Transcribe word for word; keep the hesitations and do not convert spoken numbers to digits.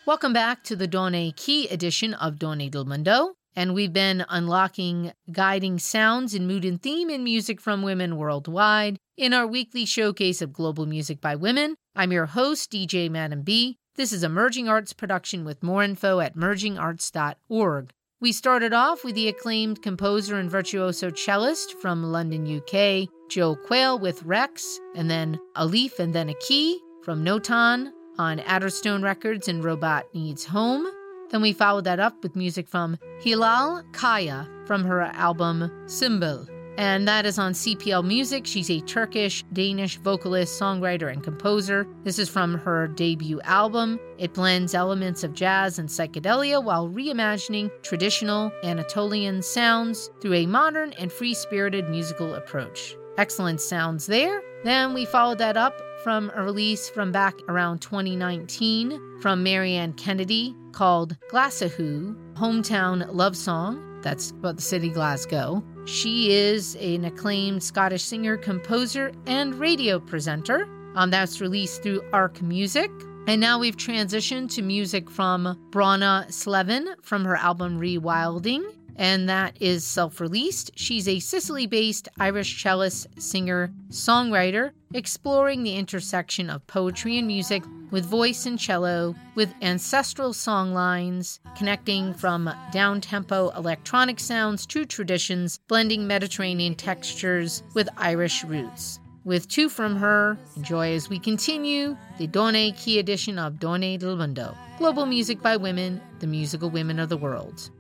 Welcome back to the Donne Key edition of Donne del Mundo, and we've been unlocking guiding sounds in mood and theme in music from women worldwide in our weekly showcase of global music by women. I'm your host, D J Madam B. This is a Merging Arts production with more info at merging arts dot org. We started off with the acclaimed composer and virtuoso cellist from London, U K, Joe Quayle with Rex, and then a leaf and then a key from Notan on Adderstone Records and Robot Needs Home. Then we followed that up with music from Hilal Kaya from her album Symbol, and that is on C P L Music. She's a Turkish-Danish vocalist, songwriter, and composer. This is from her debut album. It blends elements of jazz and psychedelia while reimagining traditional Anatolian sounds through a modern and free-spirited musical approach. Excellent sounds there. Then we followed that up from a release from back around twenty nineteen from Marianne Kennedy called Glasgow, Hometown Love Song. That's about the city Glasgow. She is an acclaimed Scottish singer, composer, and radio presenter. Um, that's released through Arc Music. And now we've transitioned to music from Brana Slevin from her album Rewilding, and that is self-released. She's a Sicily-based Irish cellist, singer, songwriter, exploring the intersection of poetry and music with voice and cello, with ancestral songlines, connecting from down-tempo electronic sounds to traditions, blending Mediterranean textures with Irish roots. With two from her, enjoy as we continue the Donne Key edition of Donne del Mundo, global music by women, the musical women of the world.